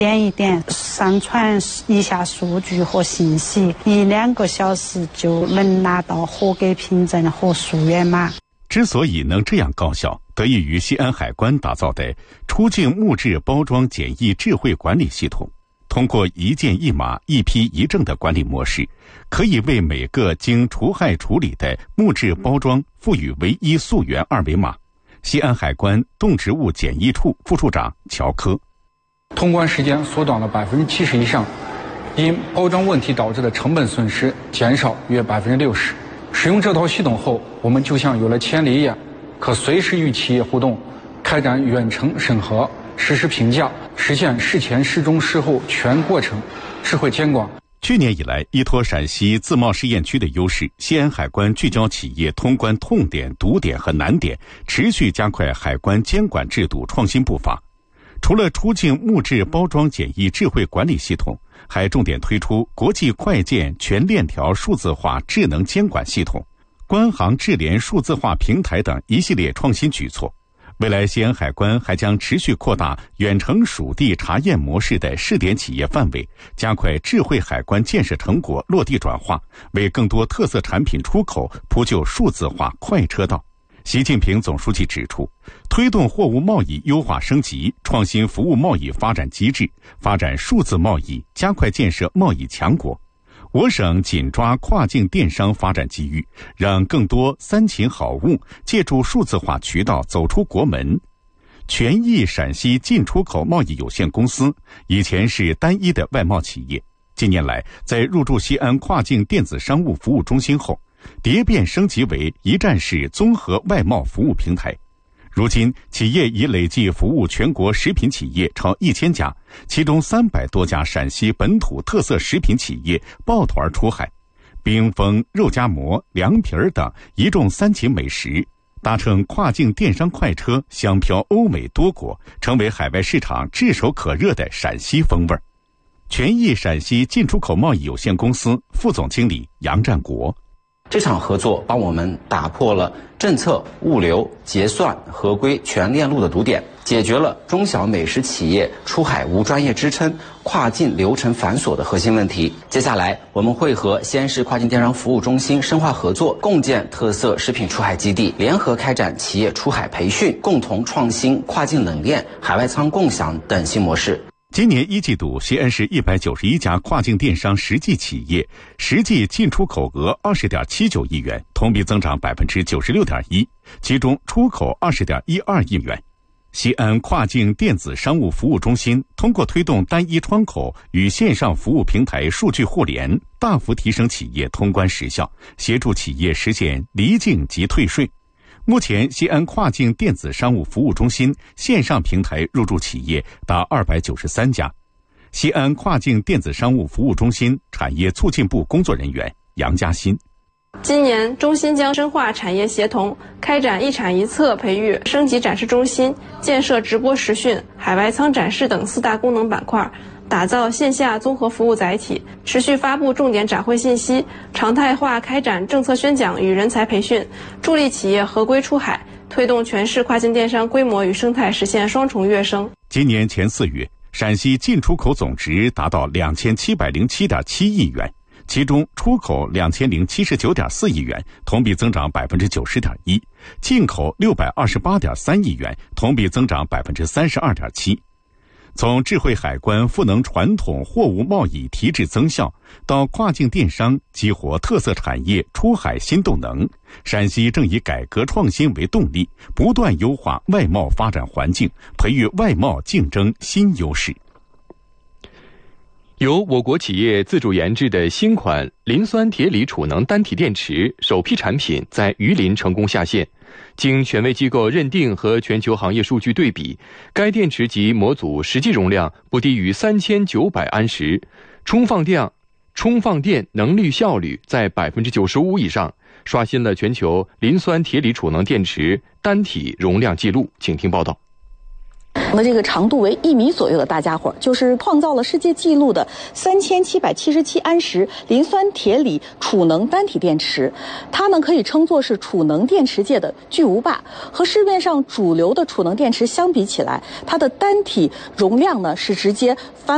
点一点上传一下数据和信息，1-2个小时就能拿到合格凭证和溯源码。 之所以能这样高效，得益于西安海关打造的出境木质包装检疫智慧管理系统。通过一件一码、一批一证的管理模式，可以为每个经除害处理的木质包装赋予唯一溯源2维码。西安海关动植物检疫处副处长乔科： 通关时间缩短了70%以上，因包装问题导致的成本损失减少约60%。使用这套系统后，我们就像有了千里眼，可随时与企业互动，开展远程审核、实时评价，实现事前、事中、事后全过程智慧监管。 去年以来，依托陕西自贸试验区的优势，西安海关聚焦企业通关痛点、堵点和难点，持续加快海关监管制度创新步伐。除了出境木质包装检疫智慧管理系统，还重点推出国际快件全链条数字化智能监管系统、关行智联数字化平台等一系列创新举措。未来，西安海关还将持续扩大远程属地查验模式的试点企业范围，加快智慧海关建设成果落地转化，为更多特色产品出口铺就数字化快车道。习近平总书记指出，推动货物贸易优化升级，创新服务贸易发展机制，发展数字贸易，加快建设贸易强国。我省紧抓跨境电商发展机遇，让更多三秦好物借助数字化渠道走出国门。全益陕西进出口贸易有限公司以前是单一的外贸企业，近年来在入驻西安跨境电子商务服务中心后，蝶变升级为一站式综合外贸服务平台。如今，企业已累计服务全国食品企业超1000家，其中300多家陕西本土特色食品企业抱团出海，冰峰、肉夹馍、凉皮儿等一众三秦美食，搭乘跨境电商快车香飘欧美多国，成为海外市场炙手可热的陕西风味。全益陕西进出口贸易有限公司副总经理杨占国： 这场合作帮我们打破了政策、物流、结算、合规全链路的堵点，解决了中小美食企业出海无专业支撑、跨境流程繁琐的核心问题。接下来，我们会和西安市跨境电商服务中心深化合作，共建特色食品出海基地，联合开展企业出海培训，共同创新跨境冷链、海外仓共享等新模式。 今年1季度，西安市191家跨境电商实际企业实际进出口额20.79亿元，同比增长96.1%，其中出口20.12亿元。西安跨境电子商务服务中心通过推动单一窗口与线上服务平台数据互联，大幅提升企业通关时效，协助企业实现离境及退税。目前，西安跨境电子商务服务中心线上平台入驻企业达293家。西安跨境电子商务服务中心产业促进部工作人员杨嘉欣： 今年，中心将深化产业协同，开展一产一策培育，升级展示中心，建设直播实训、海外仓展示等4大功能板块，打造线下综合服务载体，持续发布重点展会信息，常态化开展政策宣讲与人才培训，助力企业合规出海，推动全市跨境电商规模与生态实现双重跃升。 今年前4月，陕西进出口总值达到2707.7亿元，其中出口2079.4亿元，同比增长90.1%，进口628.3亿元，同比增长32.7%。从智慧海关赋能传统货物贸易提质增效，到跨境电商激活特色产业出海新动能，陕西正以改革创新为动力，不断优化外贸发展环境，培育外贸竞争新优势。 由我国企业自主研制的新款磷酸铁锂储能单体电池首批产品在榆林成功下线。经权威机构认定和全球行业数据对比，该电池及模组实际容量不低于3900安时，充放电能率效率在95%以上，刷新了全球磷酸铁锂储能电池单体容量记录。请听报道。 那这个长度为1米左右的大家伙，就是创造了世界纪录的3777安时磷酸铁锂储能单体电池。它呢可以称作是储能电池界的巨无霸。和市面上主流的储能电池相比起来，它的单体容量呢是直接翻